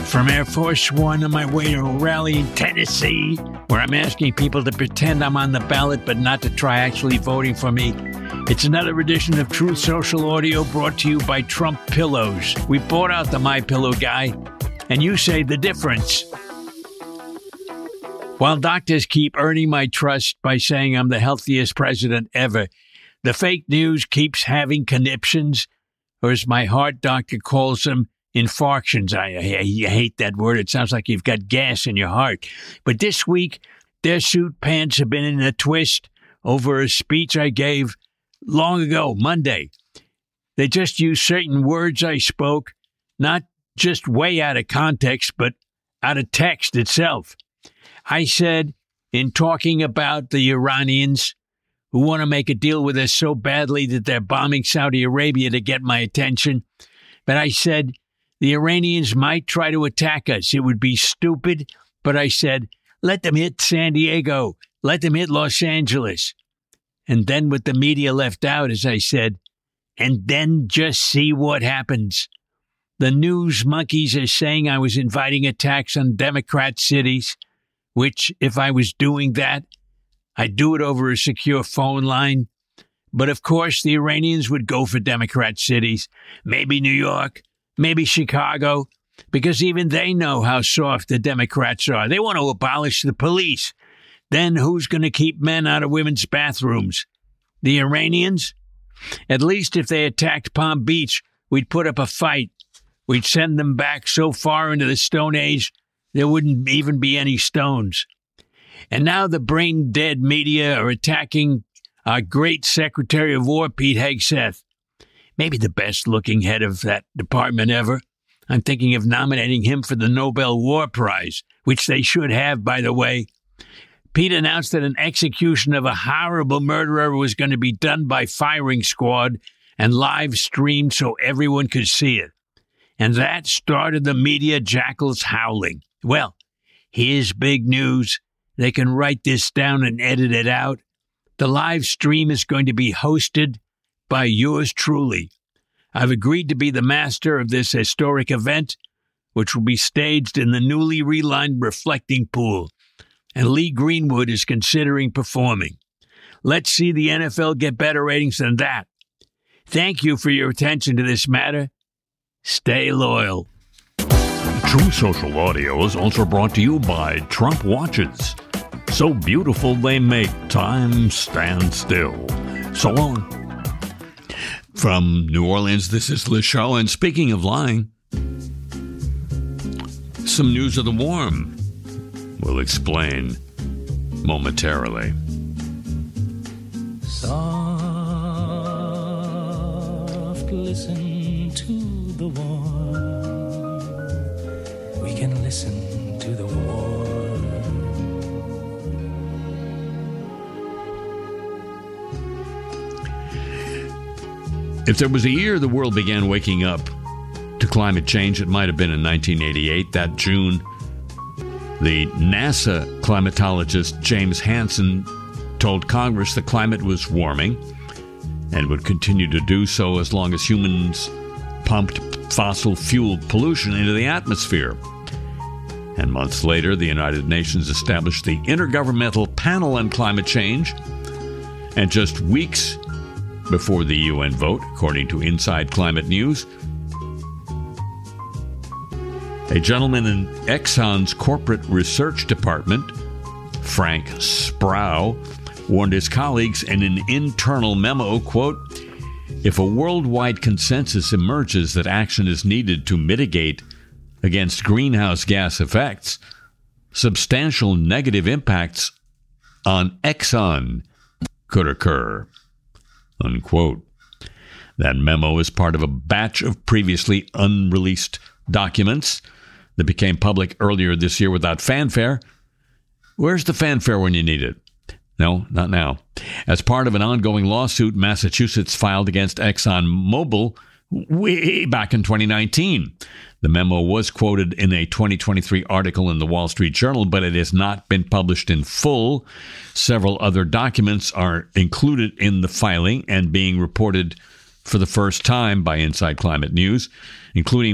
from Air Force One on my way to a rally in Tennessee, where I'm asking people to pretend I'm on the ballot but not to try actually voting for me. It's another edition of Truth Social Audio brought to you by Trump Pillows. We bought out the MyPillow guy, and you say the difference. While doctors keep earning my trust by saying I'm the healthiest president ever, the fake news keeps having conniptions, or as my heart doctor calls them, infarctions. I hate that word. It sounds like you've got gas in your heart. But this week, their suit pants have been in a twist over a speech I gave long ago, Monday. They just used certain words I spoke, not just way out of context, but out of text itself. I said, in talking about the Iranians who want to make a deal with us so badly that they're bombing Saudi Arabia to get my attention, but I said, the Iranians might try to attack us. It would be stupid, but I said, let them hit San Diego. Let them hit Los Angeles. And then what the media left out is I said, and then just see what happens. The news monkeys are saying I was inviting attacks on Democrat cities, which, if I was doing that, I'd do it over a secure phone line. But of course, the Iranians would go for Democrat cities, maybe New York, maybe Chicago, because even they know how soft the Democrats are. They want to abolish the police. Then who's going to keep men out of women's bathrooms? The Iranians? At least if they attacked Palm Beach, we'd put up a fight. We'd send them back so far into the Stone Age, there wouldn't even be any stones. And now the brain-dead media are attacking our great Secretary of War, Pete Hegseth. Maybe the best-looking head of that department ever. I'm thinking of nominating him for the Nobel War Prize, which they should have, by the way. Pete announced that an execution of a horrible murderer was going to be done by firing squad and live streamed so everyone could see it. And that started the media jackals howling. Well, here's big news. They can write this down and edit it out. The live stream is going to be hosted by yours truly. I've agreed to be the master of this historic event, which will be staged in the newly relined reflecting pool, and Lee Greenwood is considering performing. Let's see the NFL get better ratings than that. Thank you for your attention to this matter. Stay loyal. True Social Audio is also brought to you by Trump Watches. So beautiful they make time stand still. So long. From New Orleans, this is LaShaw, and speaking of lying, some news of the warm. We'll explain momentarily. Soft, listen to the warm. We can listen to the warm. If there was a year the world began waking up to climate change, it might have been in 1988. That June, the NASA climatologist James Hansen told Congress the climate was warming and would continue to do so as long as humans pumped fossil fuel pollution into the atmosphere. And months later, the United Nations established the Intergovernmental Panel on Climate Change. And just weeks before the UN vote, according to Inside Climate News, a gentleman in Exxon's corporate research department, Frank Sproul, warned his colleagues in an internal memo, quote, if a worldwide consensus emerges that action is needed to mitigate against greenhouse gas effects, substantial negative impacts on Exxon could occur, unquote. That memo is part of a batch of previously unreleased documents that became public earlier this year without fanfare. Where's the fanfare when you need it? No, not now. As part of an ongoing lawsuit Massachusetts filed against ExxonMobil way back in 2019. The memo was quoted in a 2023 article in the Wall Street Journal, but it has not been published in full. Several other documents are included in the filing and being reported for the first time by Inside Climate News, including